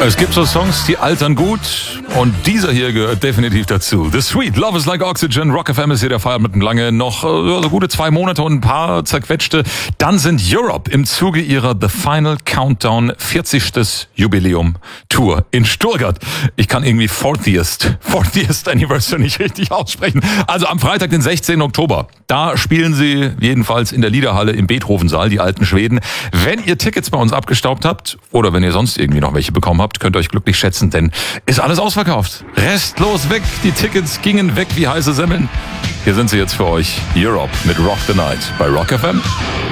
Es gibt so Songs, die altern gut und dieser hier gehört definitiv dazu. The Sweet, Love is Like Oxygen, Rock FM ist hier der Feierabend lange, noch so gute 2 Monate und ein paar zerquetschte. Dann sind Europe im Zuge ihrer The Final Countdown 40. Jubiläum Tour in Stuttgart. Ich kann irgendwie 40th Anniversary nicht richtig aussprechen. Also am Freitag, den 16. Oktober, da spielen sie jedenfalls in der Liederhalle im Beethovensaal, die alten Schweden. Wenn ihr Tickets bei uns abgestaubt habt oder wenn ihr sonst irgendwie noch welche bekommen habt, könnt ihr euch glücklich schätzen, denn ist alles ausverkauft. Restlos weg. Die Tickets gingen weg wie heiße Semmeln. Hier sind sie jetzt für euch. Europe mit Rock the Night bei Rock FM.